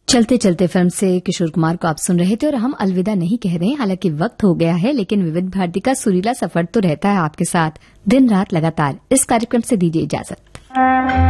चलते चलते फिल्म से किशोर कुमार को आप सुन रहे थे और हम अलविदा नहीं कह रहे हैं, हालांकि वक्त हो गया है, लेकिन विविध भारती का सुरीला सफर तो रहता है आपके साथ दिन रात लगातार। इस कार्यक्रम से दीजिए इजाजत।